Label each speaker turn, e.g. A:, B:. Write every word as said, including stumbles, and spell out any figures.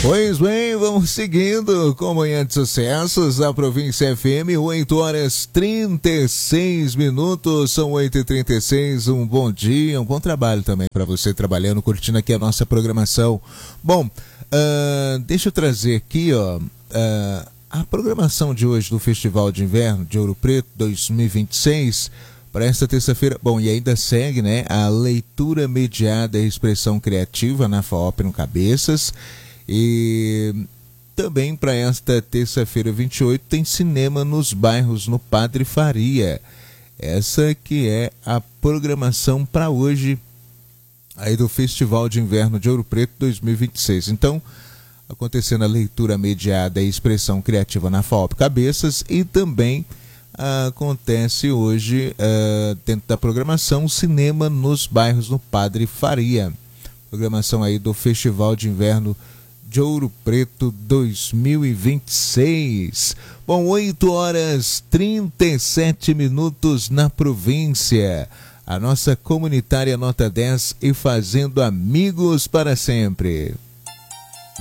A: Pois bem, vamos seguindo com Manhã de Sucessos da Província F M, oito horas trinta e seis minutos, são oito e trinta e seis, um bom dia, um bom trabalho também para você trabalhando, curtindo aqui a nossa programação. Bom, uh, deixa eu trazer aqui, ó, uh, a programação de hoje do Festival de Inverno de Ouro Preto dois mil e vinte e seis, para esta terça-feira. Bom, e ainda segue, né, a leitura mediada e expressão criativa na FAOP no Cabeças. E também para esta terça-feira vinte e oito tem cinema nos bairros no Padre Faria. Essa que é a programação para hoje aí do Festival de Inverno de Ouro Preto dois mil e vinte e seis. Então, acontecendo a leitura mediada e expressão criativa na FAOP Cabeças, e também ah, acontece hoje, ah, dentro da programação, cinema nos bairros no Padre Faria. Programação aí do Festival de Inverno de Ouro Preto dois mil e vinte e seis. Bom, oito horas trinta e sete minutos na província. A nossa comunitária nota dez e fazendo amigos para sempre.